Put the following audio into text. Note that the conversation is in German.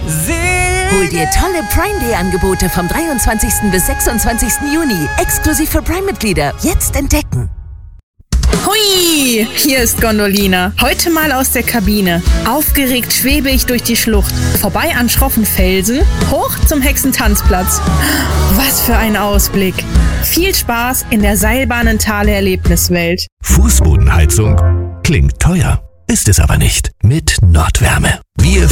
Hol dir tolle Prime Day Angebote vom 23. bis 26. Juni. Exklusiv für Prime-Mitglieder. Jetzt entdecken. Hui, hier ist Gondolina. Heute mal aus der Kabine. Aufgeregt schwebe ich durch die Schlucht. Vorbei an schroffen Felsen, hoch zum Hexentanzplatz. Was für ein Ausblick. Viel Spaß in der Seilbahnentale-Erlebniswelt. Fußbodenheizung klingt teuer, ist es aber nicht. Mit Nordwärme. Wir